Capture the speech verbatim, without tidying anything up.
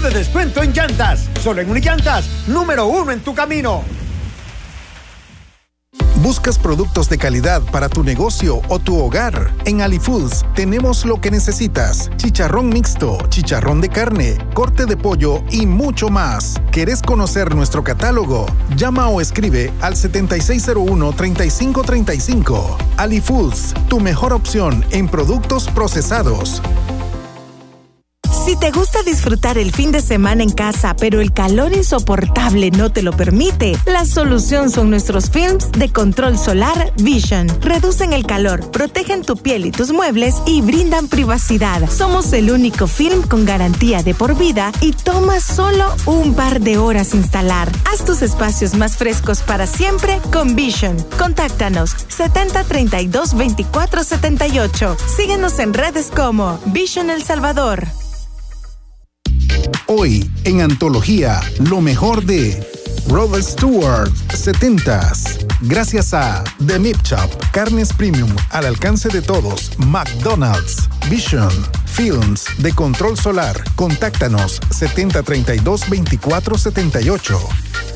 de descuento en llantas. Solo en Unillantas, número uno en tu camino. ¿Buscas productos de calidad para tu negocio o tu hogar? En AliFoods tenemos lo que necesitas. Chicharrón mixto, chicharrón de carne, corte de pollo y mucho más. ¿Querés conocer nuestro catálogo? Llama o escribe al setenta y seis cero uno, treinta y cinco treinta y cinco. AliFoods, tu mejor opción en productos procesados. Si te gusta disfrutar el fin de semana en casa, pero el calor insoportable no te lo permite, la solución son nuestros films de control solar Vision. Reducen el calor, protegen tu piel y tus muebles y brindan privacidad. Somos el único film con garantía de por vida y toma solo un par de horas instalar. Haz tus espacios más frescos para siempre con Vision. Contáctanos setenta treinta y dos veinticuatro setenta y ocho. Síguenos en redes como Vision El Salvador. Hoy, en Antología, lo mejor de Rod Stewart setentas. Gracias a The Meat Shop, carnes premium al alcance de todos. McDonald's, Vision, Films de control solar. Contáctanos setenta treinta y dos veinticuatro setenta y ocho.